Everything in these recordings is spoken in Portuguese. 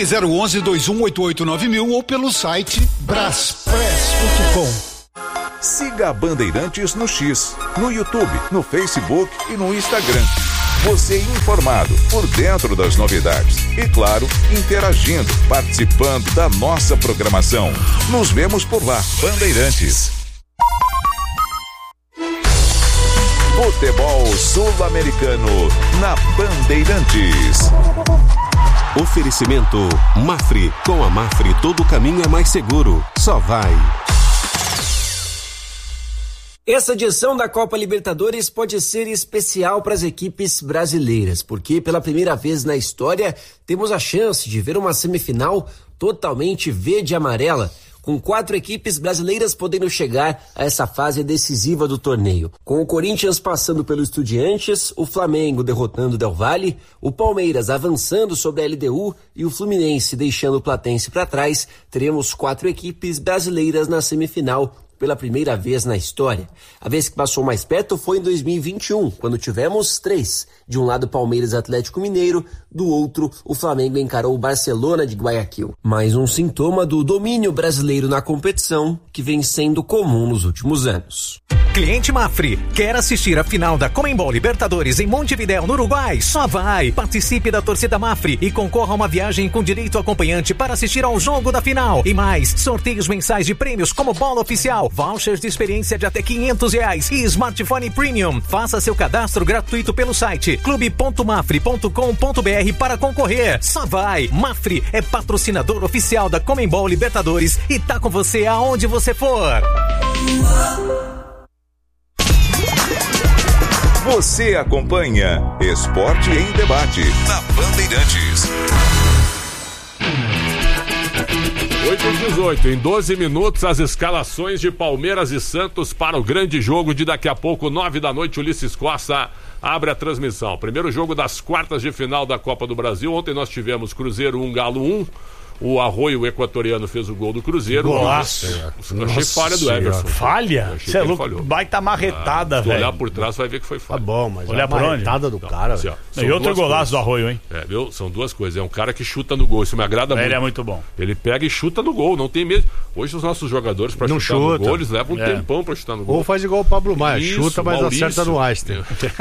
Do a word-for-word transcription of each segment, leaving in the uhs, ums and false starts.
zero um um, dois um oito oito nove mil ou pelo site braspress ponto com. Siga a Bandeirantes no X, no YouTube, no Facebook e no Instagram. Você informado, por dentro das novidades e, claro, interagindo, participando da nossa programação. Nos vemos por lá, Bandeirantes. Futebol Sul-Americano na Bandeirantes. Oferecimento Mafre. Com a Mafre todo caminho é mais seguro. Só vai. Essa edição da Copa Libertadores pode ser especial para as equipes brasileiras, porque pela primeira vez na história temos a chance de ver uma semifinal totalmente verde e amarela, com quatro equipes brasileiras podendo chegar a essa fase decisiva do torneio. Com o Corinthians passando pelo Estudiantes, o Flamengo derrotando o Del Valle, o Palmeiras avançando sobre a L D U e o Fluminense deixando o Platense para trás, teremos quatro equipes brasileiras na semifinal pela primeira vez na história. A vez que passou mais perto foi em dois mil e vinte e um, quando tivemos três. De um lado, Palmeiras e Atlético Mineiro, do outro, o Flamengo encarou o Barcelona de Guayaquil. Mais um sintoma do domínio brasileiro na competição, que vem sendo comum nos últimos anos. Cliente Mafre, quer assistir a final da Conmebol Libertadores em Montevidéu, no Uruguai? Só vai! Participe da torcida Mafre e concorra a uma viagem com direito acompanhante para assistir ao jogo da final. E mais, sorteios mensais de prêmios como bola oficial, vouchers de experiência de até quinhentos reais e smartphone premium. Faça seu cadastro gratuito pelo site clube ponto mafre ponto com ponto br para concorrer. Só vai! Mafre é patrocinador oficial da Conmebol Libertadores e tá com você aonde você for. Você acompanha Esporte em Debate na Bandeirantes. oito e dezoito, em doze minutos, as escalações de Palmeiras e Santos para o grande jogo de daqui a pouco, nove da noite. Ulisses Costa abre a transmissão. Primeiro jogo das quartas de final da Copa do Brasil. Ontem nós tivemos Cruzeiro um, Galo um. O Arroio, o equatoriano, fez o gol do Cruzeiro. Nossa, eu achei falha do Everson. Falha? Você é louco, baita marretada, ah, velho. olhar por trás, vai ver que foi falha. Tá bom, mas olhar a marretada do cara. Assim, ó, e outro golaço do Arroio, hein? É, viu? São duas coisas. É um cara que chuta no gol, isso me agrada ele muito. Ele é muito bom. Ele pega e chuta no gol, não tem medo. Hoje os nossos jogadores, pra chutar chuta. no gol, eles levam um é. tempão pra chutar no gol. Ou faz igual o Pablo Maia, isso, chuta, mas Maurício. acerta no Einstein.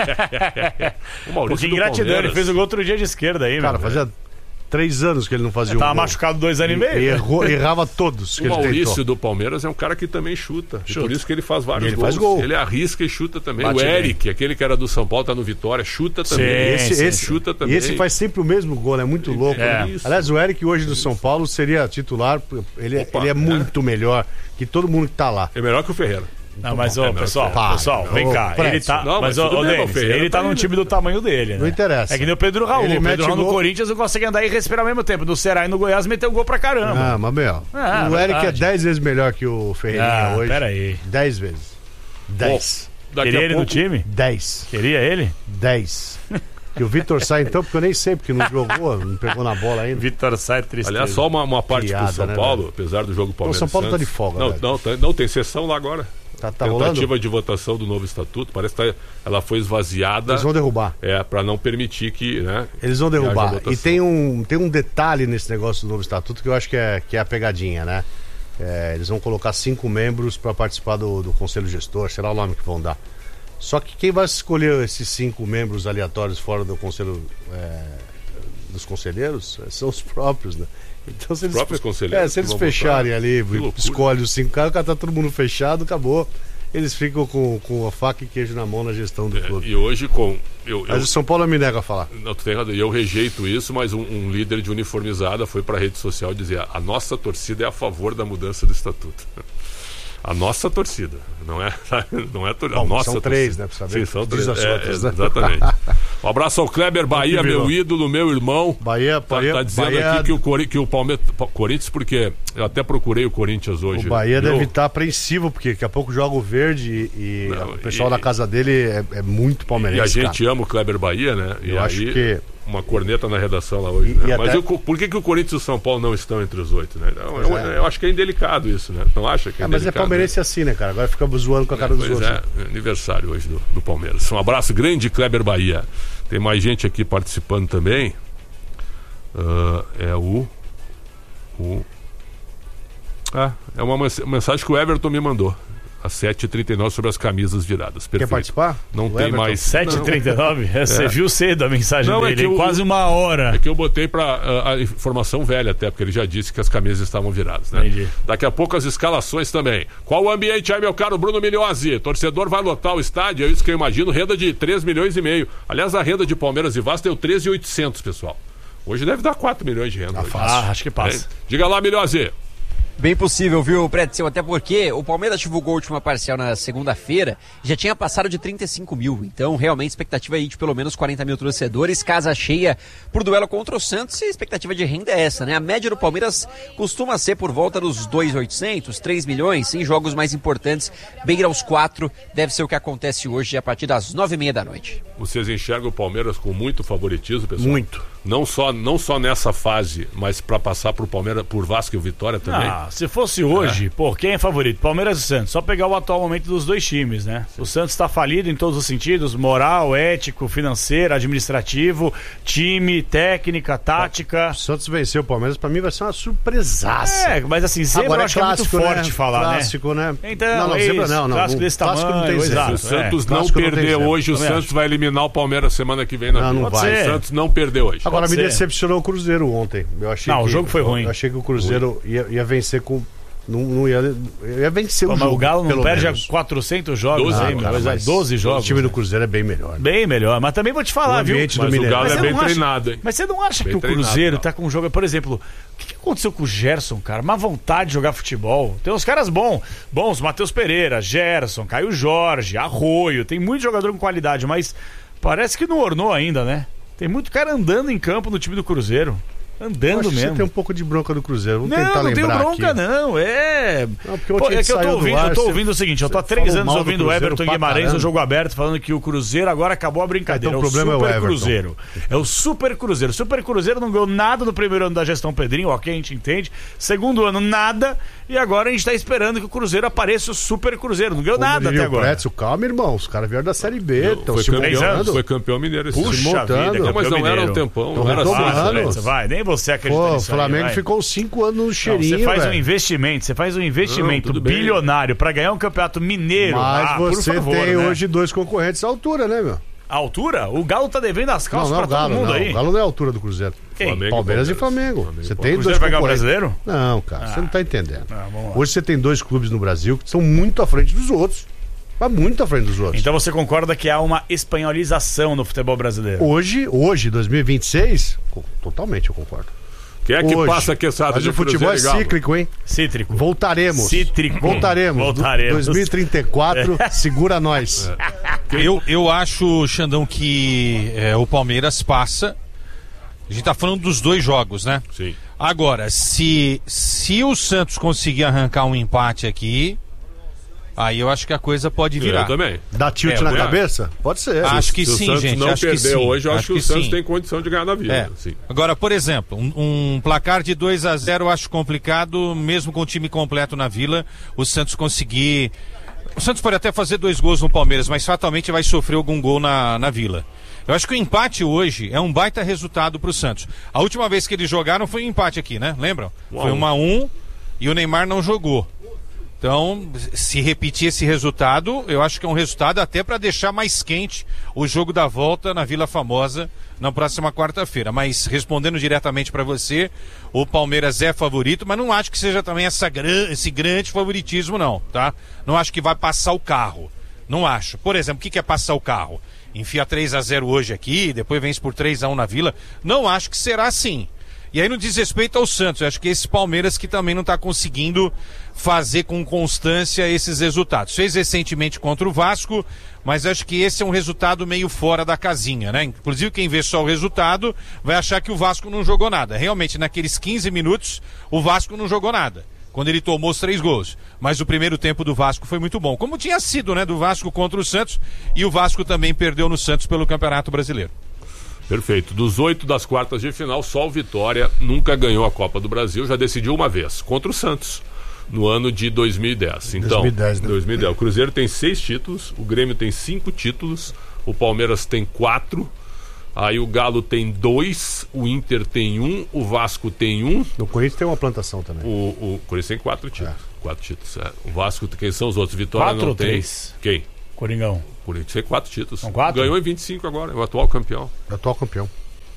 O Maurício Porque ingratidão, ele fez o gol outro dia de esquerda aí, cara, meu. fazia três anos que ele não fazia ele um tava gol. machucado dois anos e meio. E errou, errava todos. O que Maurício ele do Palmeiras é um cara que também chuta. chuta. E por isso que ele faz vários e ele gols. Faz gol. Ele arrisca e chuta também. Bate o Eric, bem. aquele que era do São Paulo, tá no Vitória, chuta também. Sim, esse, esse, esse chuta também. E esse faz sempre o mesmo gol, é muito louco. É. Aliás, o Eric hoje do São Paulo seria titular. Ele, Opa, ele é muito é. melhor que todo mundo que tá lá. É melhor que o Ferreira. Não, mas, ô, é pessoal, Pá, pessoal, vem cá. Ele tá, não, mas, ô, Denis, ele tá num time do tamanho dele, né? Não interessa. É que nem o Pedro Raul. Ele o Pedro Raul no gol... Corinthians não consegue andar e respirar ao mesmo tempo. No Ceará e no Goiás meteu gol pra caramba. Ah, mas, meu, ah, o Eric verdade. é dez vezes melhor que o Ferreirinha ah, hoje. Pera aí. dez vezes. dez. Queria ele pouco, no time? dez. Queria ele? dez. E o Vitor sai então, porque eu nem sei, porque não jogou, não pegou na bola ainda. Vitor sai tristeza. Aliás, só uma, uma parte Piada, pro São né, Paulo, velho? apesar do jogo Palmeiras. O São Paulo Santos, tá de folga, Não, velho. não, não, não, tem sessão lá agora. Tá, tá Tentativa rolando? de votação do novo estatuto, parece que tá, ela foi esvaziada. Eles vão derrubar. É, para não permitir que, né? Eles vão derrubar. E tem um, tem um detalhe nesse negócio do novo estatuto que eu acho que é, que é a pegadinha, né? É, eles vão colocar cinco membros para participar do, do conselho gestor, será o nome que vão dar. Só que quem vai escolher esses cinco membros aleatórios fora do conselho é, dos conselheiros são os próprios, né? Então, se eles, próprios conselheiros. É, se eles fecharem votar, ali, escolhem os cinco caras, tá todo mundo fechado, acabou. Eles ficam com, com a faca e queijo na mão na gestão do é, clube. E hoje com. Eu, mas eu, o São Paulo me nega a falar. Não, tu tem razão. E eu rejeito isso, mas um, um líder de uniformizada foi para a rede social dizer: a nossa torcida é a favor da mudança do estatuto. A nossa torcida, não é, não é tor- Bom, a nossa são torcida. três, né? Pra saber. Sim, são três. As É, outras, né? Exatamente. Um abraço ao Kleber Bahia, meu ídolo, meu irmão. Bahia, Bahia. Tá, tá dizendo Bahia... aqui que o, Cori- que o Palmeiras, Corinthians, porque eu até procurei o Corinthians hoje. O Bahia viu? deve estar apreensivo, porque daqui a pouco joga o verde e, e Não, o pessoal e, da casa dele é, é muito palmeirense. E a gente cara. ama o Kleber Bahia, né? Eu e acho aí, que. Uma corneta na redação lá hoje. E, né? e Mas até... eu, por que, que o Corinthians e o São Paulo não estão entre os oito, né? Não, eu, é. eu acho que é indelicado isso, né? Não acha que é, é mas indelicado? é palmeirense assim, né, cara? Agora fica zoando com a cara é, dos pois outros. É, aniversário hoje do, do Palmeiras. Um abraço grande, Kleber Bahia. Tem mais gente aqui participando também. Uh, é o É, é uma mensagem que o Everton me mandou. Às sete e trinta e nove sobre as camisas viradas. Perfeito. Quer participar? Não o tem Everton. mais. sete e trinta e nove? É. Você viu cedo a mensagem não, dele, é eu, quase uma hora. É que eu botei pra uh, a informação velha até, porque ele já disse que as camisas estavam viradas, né? Entendi. Daqui a pouco as escalações também. Qual o ambiente aí, meu caro Bruno Milhozzi? Torcedor vai lotar o estádio, é isso que eu imagino, renda de três milhões e meio. Aliás, a renda de Palmeiras e Vasco deu treze mil e oitocentos, pessoal. Hoje deve dar quatro milhões de renda. Ah, ah acho que passa. É? Diga lá, Milhozzi. Bem possível, viu, Pretzel? Até porque o Palmeiras divulgou a última parcial na segunda-feira e já tinha passado de trinta e cinco mil. Então, realmente, expectativa aí de pelo menos quarenta mil torcedores. Casa cheia por duelo contra o Santos. E a expectativa de renda é essa, né? A média do Palmeiras costuma ser por volta dos dois mil e oitocentos, três milhões. Em jogos mais importantes, bem aos quatro. Deve ser o que acontece hoje a partir das nove e meia da noite. Vocês enxergam o Palmeiras com muito favoritismo, pessoal? Muito. Não só, não só nessa fase, mas para passar por Palmeiras, por Vasco e Vitória também. Ah, se fosse hoje, é. pô, quem é favorito? Palmeiras e Santos. Só pegar o atual momento dos dois times, né? Sim. O Santos está falido em todos os sentidos: moral, ético, financeiro, administrativo, time, técnica, tática. O Santos venceu o Palmeiras, pra mim vai ser uma surpresaça. É, mas assim, zebra agora eu acho é clássico, que é muito forte né? falar, clássico, né? né? Então, não, não, é zebra isso. não, não. Clássico desse tamanho, clássico não tem zebra. exato. Se o Santos é. não perder não hoje, o Santos acho. vai eliminar o Palmeiras semana que vem na Não, vida. não vai. O Santos não perdeu hoje. Agora, Pode me ser. decepcionou o Cruzeiro ontem. Eu achei não, que, o jogo foi ruim. Eu achei que o Cruzeiro ia, ia vencer com... Não, não ia, ia vencer. Pô, o mas jogo. O Galo não perde menos. a quatrocentos jogos, doze, aí, cara, mas mas doze jogos. O time do né? Cruzeiro é bem melhor. Bem melhor, mas também vou te falar, o viu? ambiente Mas do o Galo Mineirão. é bem acha, treinado, hein? Mas você não acha Bem que o treinado, Cruzeiro não. tá com um jogo... Por exemplo, o que, que aconteceu com o Gerson, cara? Uma vontade de jogar futebol. Tem uns caras bons, bons, Matheus Pereira, Gerson, Caio Jorge, Arroio. Tem muito jogador com qualidade, mas parece que não ornou ainda, né? Tem muito cara andando em campo no time do Cruzeiro. Andando mesmo. Você tem um pouco de bronca do Cruzeiro. Vamos não, tentar não lembrar tenho bronca, aqui. não. É. Não, porque Pô, é que eu tô ouvindo, ar, eu tô você, ouvindo o seguinte: eu tô há três anos ouvindo o Everton Guimarães no Jogo Aberto falando que o Cruzeiro agora acabou a brincadeira. Então, é o o problema Super é o Everton. Cruzeiro. É o Super Cruzeiro. O Super Cruzeiro não ganhou nada no primeiro ano da gestão Pedrinho, ok, a gente entende. Segundo ano, nada. E agora a gente tá esperando que o Cruzeiro apareça o Super Cruzeiro. Não ganhou Como nada até agora. Pretzel, calma, irmão. Os caras vieram da Série B. Estão Foi se campeão, montando. foi campeão mineiro esse Puxa ano. vida, campeão Mas não mineiro. era um tempão, não Então, era retomando. assim. Vai, nem você acredita Pô, o nisso aí, Flamengo vai. ficou cinco anos no cheirinho, Não, você faz velho. um investimento, você faz um investimento Não, bilionário pra ganhar um campeonato mineiro. Mas ah, você por favor, tem né? hoje dois concorrentes à altura, né, meu? A altura? O Galo tá devendo as calças Não, não, pra Galo, todo mundo não. aí. O Galo não é a altura do Cruzeiro. Quem? Flamengo, Palmeiras e Palmeiras. Flamengo. Flamengo, Você Palmeiras. tem O dois Cruzeiro vai ganhar o concorrentes. brasileiro? Não, cara, Ah. você não tá entendendo. Ah, vamos lá. Hoje você tem dois clubes no Brasil que são muito à frente dos outros. Mas muito à frente dos outros. Então você concorda que há uma espanholização no futebol brasileiro? Hoje, hoje, dois mil e vinte e seis, co- totalmente eu concordo. Quem é que Hoje. passa a quesada Mas de o futebol é Cruzeiro e Galo? cíclico, hein? Cítrico. Voltaremos. Cítrico. Voltaremos. Voltaremos. dois mil e trinta e quatro, segura nós. Eu, eu acho, Xandão, que é, o Palmeiras passa. A gente tá falando dos dois jogos, né? Sim. Agora, se, se o Santos conseguir arrancar um empate aqui, aí eu acho que a coisa pode virar. Eu também. Dá tilt É, na eu cabeça? Pode ser. Acho que Se o sim, Santos gente. não Acho que perder sim. hoje, eu acho, Acho que o que Santos sim. tem condição de ganhar na vida. É. Sim. Agora, por exemplo, um, um placar de dois a zero eu acho complicado, mesmo com o time completo na Vila, o Santos conseguir... O Santos pode até fazer dois gols no Palmeiras, mas fatalmente vai sofrer algum gol na, na Vila. Eu acho que o empate hoje é um baita resultado pro Santos. A última vez que eles jogaram foi um empate aqui, né? Lembram? Uau. Foi um a um e o Neymar não jogou. Então, se repetir esse resultado, eu acho que é um resultado até para deixar mais quente o jogo da volta na Vila Famosa na próxima quarta-feira. Mas respondendo diretamente para você, o Palmeiras é favorito, mas não acho que seja também essa, esse grande favoritismo, não, tá? Não acho que vai passar o carro. Não acho. Por exemplo, o que que é passar o carro? Enfia três a zero hoje aqui, depois vence por três a um na Vila. Não acho que será assim. E aí no diz respeito ao Santos, eu acho que esse Palmeiras que também não está conseguindo fazer com constância esses resultados. Fez recentemente contra o Vasco, mas acho que esse é um resultado meio fora da casinha, né? Inclusive quem vê só o resultado vai achar que o Vasco não jogou nada. Realmente, naqueles quinze minutos, o Vasco não jogou nada, quando ele tomou os três gols. Mas o primeiro tempo do Vasco foi muito bom, como tinha sido, né? Do Vasco contra o Santos, e o Vasco também perdeu no Santos pelo Campeonato Brasileiro. Perfeito. Dos oito das quartas de final, só o Vitória nunca ganhou a Copa do Brasil, já decidiu uma vez, contra o Santos, no ano de dois mil e dez. Então, dois mil e dez, né? dois mil e dez. O Cruzeiro tem seis títulos, o Grêmio tem cinco títulos, o Palmeiras tem quatro, Aí o Galo tem dois, o Inter tem um, o Vasco tem um. O Corinthians tem uma plantação também. O, o Corinthians tem quatro títulos. É. Quatro títulos. É. O Vasco, quem são os outros? Vitória quatro não ou tem. Três? Quem? Coringão. O Corinthians tem quatro títulos. São quatro? Ganhou em vinte e cinco agora, é o atual campeão. É o atual campeão.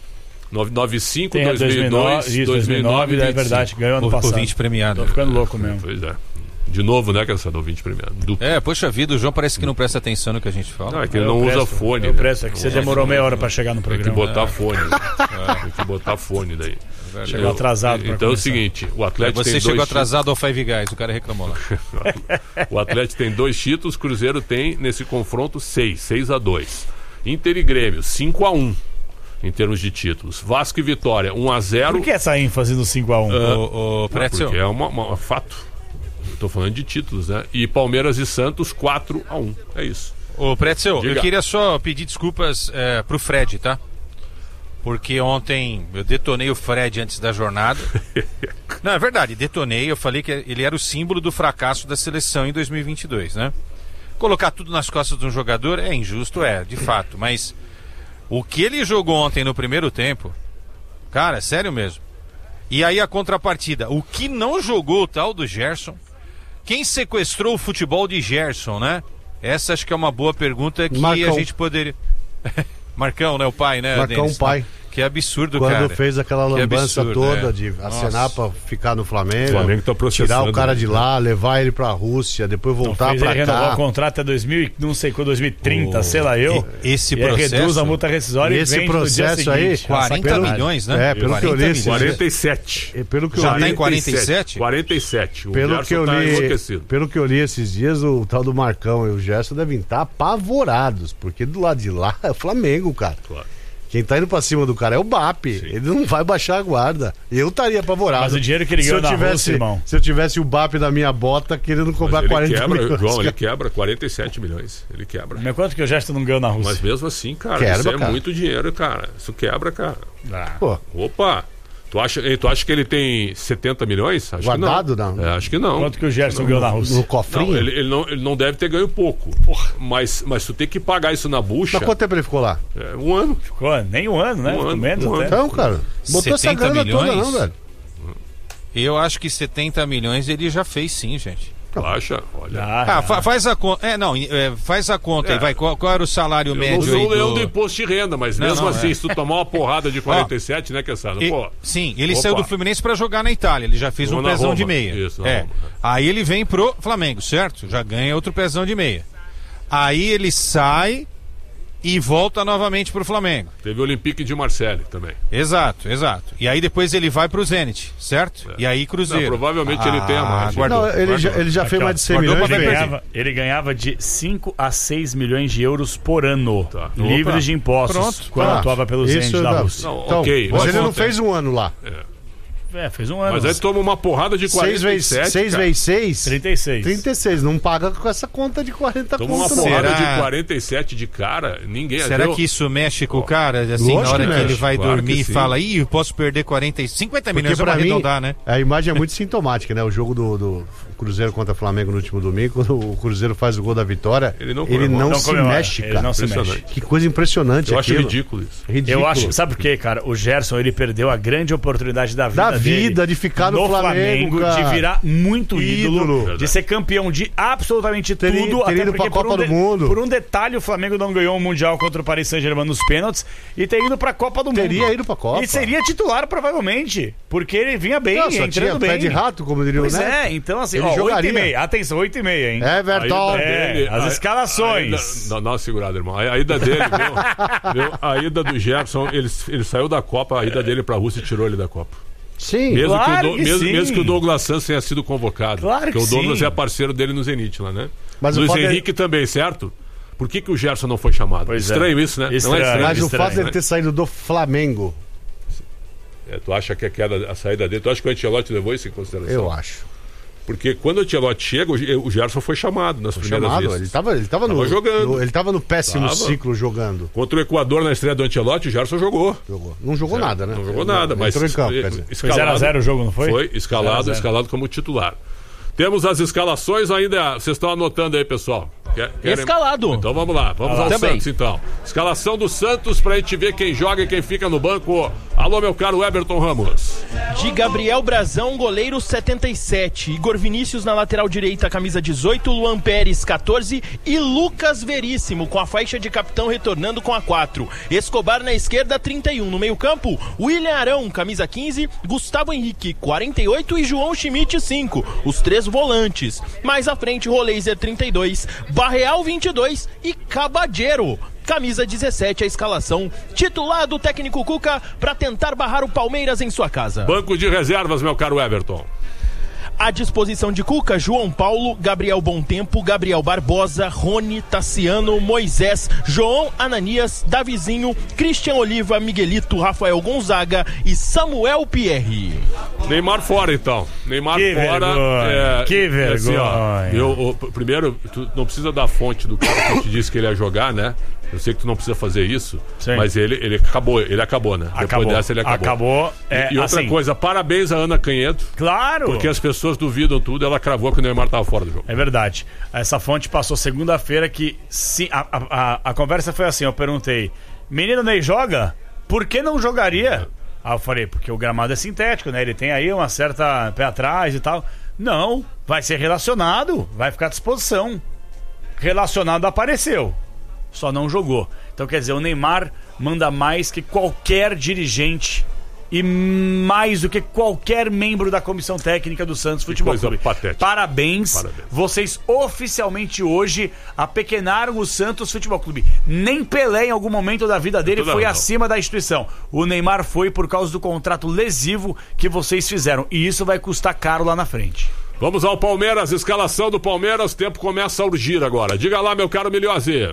noventa e cinco, Tem dois mil e dois, isso, dois mil e nove, é verdade, ganhou ano O passado. ouvinte premiado. Tô ficando louco mesmo. Pois é. De novo, né, que essa do ouvinte premiado. Duplo. É, poxa vida, o João parece que não presta atenção no que a gente fala. Não, é que ele Eu não presto, usa fone. Eu né? presto, é que você demorou meia hora pra chegar no Tem que programa. botar fone. Né? Tem que botar fone daí. Chegou Eu- atrasado pra Então é o começar. seguinte, o Atlético Você tem chegou dois atrasado ao Five Guys, o cara reclamou lá. títulos. O Atlético tem dois títulos, o Cruzeiro tem nesse confronto seis, seis a dois. Inter e Grêmio, cinco a um em termos de títulos. Vasco e Vitória, um a zero. Por que essa ênfase no cinco a um? Ô, ô, Ah, Pretzel, porque é uma, uma- um fato. Eu tô falando de títulos, né? E Palmeiras e Santos, quatro a um. É isso. ô, Pretzel, Diga. eu queria só pedir desculpas é, pro Fred, tá? Porque ontem eu detonei o Fred antes da jornada. Não, é verdade, detonei. Eu falei que ele era o símbolo do fracasso da seleção em dois mil e vinte e dois, né? Colocar tudo nas costas de um jogador é injusto, é, de fato. Mas o que ele jogou ontem no primeiro tempo, cara, sério mesmo. E aí a contrapartida, o que não jogou o tal do Gerson? Quem sequestrou o futebol de Gerson, né? Essa acho que é uma boa pergunta que Marcão. a gente poderia... Marcão, né? O pai, né, Marcão, Denis? pai. Que absurdo, Quando cara. fez aquela Que lambança absurdo, toda é. de Nossa. acenar pra ficar no Flamengo, O Flamengo tá processando, tirar o cara de né? lá, levar ele pra Rússia, depois voltar Fez pra ele renovar cá. o contrato até dois mil, e não sei quando, dois mil e trinta, O- sei lá eu. e- esse e aí processo- reduz a multa rescisória e Esse vende no dia processo aí, seguinte. quarenta Sacanagem. milhões, né? É, pelo que eu li, esses- quarenta e sete. E pelo que eu Já li, tá em quarenta e sete? quarenta e sete. O Pelo Gerson que, eu tá li, enlouquecido. pelo que eu li esses dias, o tal do Marcão e o Gerson devem estar apavorados, porque do lado de lá é o Flamengo, cara. Claro. Quem tá indo pra cima do cara é o B A P. Ele não vai baixar a guarda. Eu estaria apavorado. Mas o dinheiro que ele Se ganhou eu na tivesse, Rússia, irmão. Se eu tivesse o B A P na minha bota querendo cobrar Mas ele quarenta quebra, milhões. João, ele cara. quebra quarenta e sete milhões. Ele quebra. Mas quanto que o Gerson não ganhou na Rússia? Mas mesmo assim, cara, Quebra, isso é cara. muito dinheiro, cara. Isso quebra, cara. Ah. Pô, Opa! Tu acha, tu acha que ele tem setenta milhões? Acho Guardado, que não. não? É, acho que não. Quanto que o Gerson ganhou na Rússia? no cofrinho? Não, ele, ele não, ele não deve ter ganho pouco. Mas, mas tu tem que pagar isso na bucha. Mas quanto tempo ele ficou lá? É, um ano. Ficou nem um ano, né? Um Ficou ano, menos um até. ano. Então, cara, botou essa setenta grana toda milhões? não, velho. Eu acho que setenta milhões ele já fez sim, gente. Tu acha? Olha. Ah, Ah, fa- faz a conta. É, não, é, faz a conta É. aí, vai. Qual, qual era o salário Eu não médio sou aí o leão do... do... imposto de renda, mas Não, mesmo não, assim, é. se tu tomar uma porrada de quarenta e sete, né, Cassado? E- Pô, sim, ele Opa. saiu do Fluminense pra jogar na Itália. Ele já fez Jogou um na pezão Roma. de meia. Isso, na é. Roma. Aí ele vem pro Flamengo, certo? Já ganha outro pezão de meia. Aí ele sai e volta novamente pro Flamengo. teve o Olympique de Marseille também. Exato, exato. E aí depois ele vai pro Zenit, certo? E aí Cruzeiro. Não, provavelmente ele tem a margem. guardou, Não, ele guardou. já, ele já Aqui, fez ó, mais de cem guardou milhões. pra Ele velho. perder. ganhava, ele ganhava de cinco a seis milhões de euros por ano, Tá. livres Opa. de impostos, Pronto. quando Ah, atuava pelo isso Zenit da dá- Rússia. Não, Então, ok, mas mas ele não conta. fez um ano lá. É, fez um ano. Mas aí tu toma uma porrada de seis quarenta e vezes sete, seis cara. vezes seis? trinta e seis. trinta e seis. Não paga com essa conta de quarenta Toma uma conto, não. porrada Será? de quarenta e sete de cara, ninguém... Será eu- que isso mexe com o cara? Assim, Lógico na hora que que, mexe, ele vai claro dormir que e sim. fala, ih, eu posso perder quarenta, cinquenta milhões, Porque vamos pra mim, arredondar, né? a imagem é muito sintomática, né? O jogo do, do Cruzeiro contra o Flamengo no último domingo, quando o Cruzeiro faz o gol da vitória, Ele não ele comemora. não, Não se comemora, mexe, ele cara. não se Impressionante. mexe. Que coisa impressionante Eu acho aquilo. ridículo isso. Ridículo. Eu acho, sabe por quê, cara? O Gerson, ele perdeu a grande oportunidade da vida Da dele vida, de ficar no Flamengo, cara. de virar muito ídolo, Ídolo. de ser campeão de absolutamente Teria- tudo, teria ido até porque pra Copa por um, do Mundo. por um detalhe o Flamengo não ganhou o Mundial contra o Paris Saint-Germain nos pênaltis e ter ido pra Copa do Teria Mundo. ido pra Copa. E seria titular provavelmente, porque ele vinha bem, Não, só entrando tinha bem. pé de rato, como diria o Pois Neto. é, então assim, Ele ó, oito jogaria. e meia, atenção, oito e meia, hein? Everton. A ida É, dele- as a- escalações. a ida- Não, dá uma segurada, irmão. A, a ida dele, viu? Viu? A ida do Gerson, ele, ele saiu da Copa, a ida dele pra Rússia tirou ele da Copa. Sim. Mesmo, Claro que o Do- que mesmo, sim. mesmo que o Douglas Santos tenha sido convocado. Claro porque que o Douglas sim. é parceiro dele no Zenit lá, né? Mas o Luiz fato é- Henrique também, certo? Por que, que o Gerson não foi chamado? Pois é. Estranho isso, né? Estranho. Não é estranho? Mas o estranho, fato dele né? ter saído do Flamengo, É, tu acha que a, queda, a saída dele... Tu acha que o Ancelotti levou isso em consideração? eu acho. Porque quando o Ancelotti chega, o Ge- o Gerson foi chamado nas primeiras Chamado, vezes. ele tava, ele tava, Tava no, jogando. no- ele tava no péssimo Tava. ciclo jogando. Contra o Equador na estreia do Ancelotti, o Gerson jogou. Jogou. Não jogou nada, né? Não jogou nada, mas entrou em campo, eh, quer dizer. Foi escalado, zero a zero o jogo, não foi? Foi escalado, zero a zero. escalado como titular. Temos as escalações ainda. Vocês estão anotando aí, pessoal. Quer, querem... Escalado. Então vamos lá, vamos ah, ao também. Santos então. Escalação do Santos pra gente ver quem joga e quem fica no banco. Alô, meu caro Everton Ramos. De Gabriel Brazão, goleiro setenta e sete. Igor Vinícius na lateral direita, camisa dezoito. Luan Pérez, catorze. E Lucas Veríssimo, com a faixa de capitão, retornando com a quatro. Escobar na esquerda, trinta e um. No meio campo, William Arão, camisa quinze. Gustavo Henrique, quarenta e oito. E João Schmidt, cinco. Os três volantes. Mais à frente, Roleiser, trinta e dois. Barreal, vinte e dois. E Cabadeiro, camisa dezessete, a escalação titular do técnico Cuca para tentar barrar o Palmeiras em sua casa. Banco de reservas, meu caro Everton. À disposição de Cuca, João Paulo, Gabriel Bontempo, Gabriel Barbosa, Rony, Tassiano, Moisés, João Ananias, Davizinho, Christian Oliva, Miguelito, Rafael Gonzaga e Samuel Pierre. Neymar fora, então. Neymar que fora. Vergonha, é, que vergonha. Assim, ó, eu, eu, primeiro, tu não precisa da fonte do cara que te disse que ele ia jogar, né? Eu sei que tu não precisa fazer isso, Sim. mas ele, ele acabou, ele acabou, né? Acabou. Depois dessa ele acabou. Acabou. É, e, e outra assim, coisa, parabéns a Ana Canhedo. Claro! Porque as pessoas duvidam tudo, ela cravou que o Neymar estava fora do jogo. É verdade. Essa fonte passou segunda-feira que sim, a, a, a, a conversa foi assim, eu perguntei, menino Ney joga? Por que não jogaria? Aí eu falei, porque o gramado é sintético, né? Ele tem aí uma certa pé atrás e tal. Não, vai ser relacionado, vai ficar à disposição. Relacionado apareceu. Só não jogou. Então quer dizer, o Neymar manda mais que qualquer dirigente e mais do que qualquer membro da comissão técnica do Santos Futebol Clube. Parabéns. Parabéns. Vocês oficialmente hoje apequenaram o Santos Futebol Clube. Nem Pelé em algum momento da vida dele foi acima da instituição. O Neymar foi por causa do contrato lesivo que vocês fizeram. E isso vai custar caro lá na frente. Vamos ao Palmeiras, escalação do Palmeiras, o tempo começa a urgir agora. Diga lá, meu caro Milhose.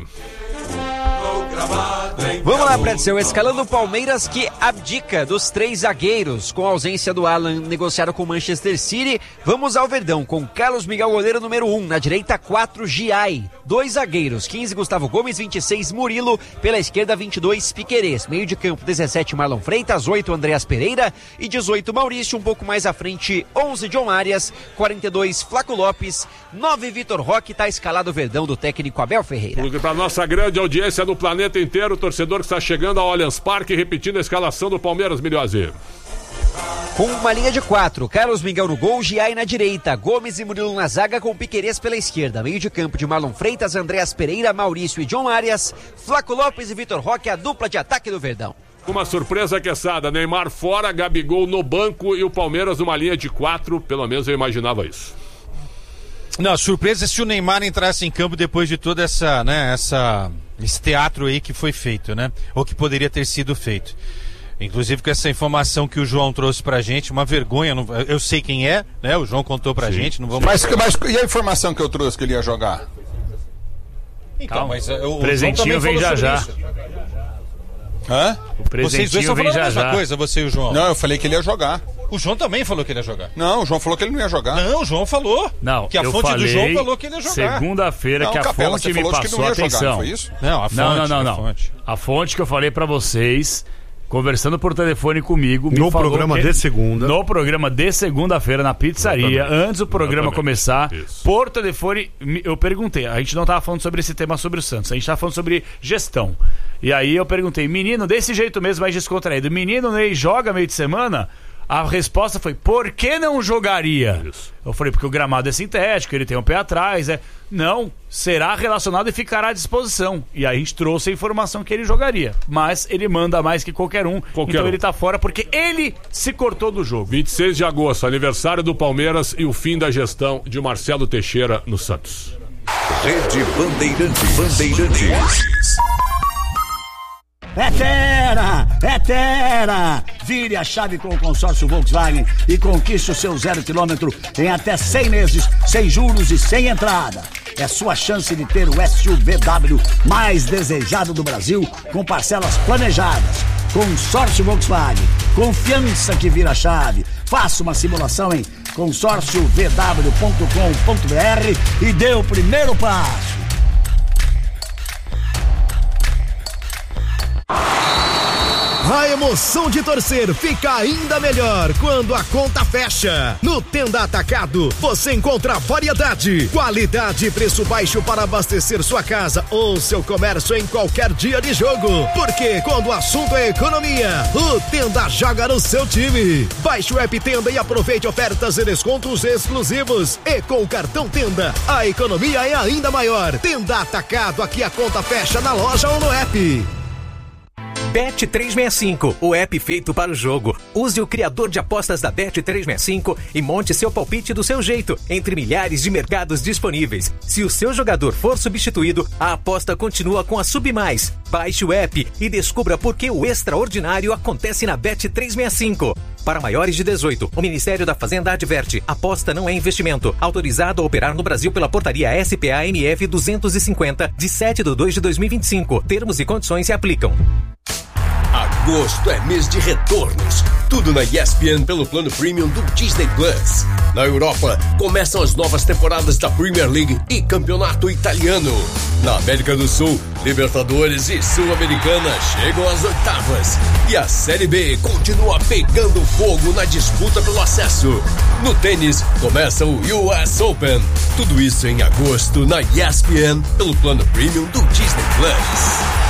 Vamos lá, Pretzel, escalando o Palmeiras que abdica dos três zagueiros, com a ausência do Alan negociado com o Manchester City. Vamos ao Verdão, com Carlos Miguel, goleiro número um, na direita quatro, Giai, dois zagueiros, quinze, Gustavo Gomes, vinte e seis, Murilo, pela esquerda vinte e dois, Piquerez, meio de campo dezessete, Marlon Freitas, oito, Andreas Pereira e dezoito, Maurício, um pouco mais à frente, onze, John Arias, quarenta e dois, Flaco Lopes, nove, Vitor Roque, tá escalado o Verdão do técnico Abel Ferreira. Para nossa grande audiência do planeta inteiro, o torcedor que está chegando ao Allianz Parque, repetindo a escalação do Palmeiras, Milhose. Com uma linha de quatro, Carlos Miguel no gol, Giai na direita, Gomes e Murilo na zaga, com Piquerez pela esquerda, meio de campo de Marlon Freitas, Andreas Pereira, Maurício e John Arias, Flaco Lopes e Vitor Roque, a dupla de ataque do Verdão. Uma surpresa aqueçada, Neymar fora, Gabigol no banco e o Palmeiras numa linha de quatro, pelo menos eu imaginava isso. Não, a surpresa é se o Neymar entrasse em campo depois de toda essa, né, essa, esse teatro aí que foi feito, né? Ou que poderia ter sido feito. Inclusive com essa informação que o João trouxe pra gente, uma vergonha, não, eu sei quem é, né? O João contou pra Sim. gente, não vamos... Mas, mas e a informação que eu trouxe que ele ia jogar? Então, Calma. mas o, o presentinho vem já já. Isso. Hã? O presentinho Vocês dois estão vem falando já a mesma já. coisa, você e o João. Não, eu falei que ele ia jogar. O João também falou que ele ia jogar. Não, o João falou que ele não ia jogar. Não, o João falou. Não, que a eu fonte falei do João falou que ele ia jogar. Segunda-feira que a Capela, fonte me passou, passou atenção. Jogar, não foi isso? Não, a fonte. Não, não, não, não. A fonte. A fonte que eu falei pra vocês, conversando por telefone comigo, me no falou programa que, de segunda. No programa de segunda-feira na pizzaria, Exatamente. antes do programa Exatamente. começar, Isso. por telefone, eu perguntei. A gente não tava falando sobre esse tema sobre o Santos, a gente tava falando sobre gestão. E aí eu perguntei, menino, desse jeito mesmo, mais descontraído, menino Ney joga meio de semana? A resposta foi, por que não jogaria? Isso. Eu falei, porque o gramado é sintético, ele tem um pé atrás, é. Não, será relacionado e ficará à disposição. E aí a gente trouxe a informação que ele jogaria. Mas ele manda mais que qualquer um, qualquer então um. ele tá fora porque ele se cortou do jogo. vinte e seis de agosto, aniversário do Palmeiras e o fim da gestão de Marcelo Teixeira no Santos. Rede Bandeirantes. Bandeirantes. É Terra! É Terra! Vire a chave com o consórcio Volkswagen e conquiste o seu zero quilômetro em até cem meses, sem juros e sem entrada. É sua chance de ter o S U V W mais desejado do Brasil, com parcelas planejadas. Consórcio Volkswagen. Confiança que vira chave. Faça uma simulação em consórcio v w ponto com ponto b r e dê o primeiro passo. A emoção de torcer fica ainda melhor quando a conta fecha. No Tenda Atacado, você encontra variedade, qualidade e preço baixo para abastecer sua casa ou seu comércio em qualquer dia de jogo. Porque quando o assunto é economia, o Tenda joga no seu time. Baixe o app Tenda e aproveite ofertas e descontos exclusivos. E com o cartão Tenda, a economia é ainda maior. Tenda Atacado, aqui a conta fecha na loja ou no app. Bet trezentos e sessenta e cinco, o app feito para o jogo. Use o criador de apostas da Bet trezentos e sessenta e cinco e monte seu palpite do seu jeito, entre milhares de mercados disponíveis. Se o seu jogador for substituído, a aposta continua com a Submais. Baixe o app e descubra por que o extraordinário acontece na Bet trezentos e sessenta e cinco. Para maiores de dezoito, o Ministério da Fazenda adverte: aposta não é investimento. Autorizado a operar no Brasil pela portaria S P A M F duzentos e cinquenta, de sete de dois de dois mil e vinte e cinco. Termos e condições se aplicam. Agosto é mês de retornos. Tudo na E S P N pelo plano Premium do Disney Plus. Na Europa, começam as novas temporadas da Premier League e Campeonato Italiano. Na América do Sul, Libertadores e Sul-Americana chegam às oitavas. E a Série B continua pegando fogo na disputa pelo acesso. No tênis, começa o U S Open. Tudo isso em agosto na E S P N pelo plano Premium do Disney Plus.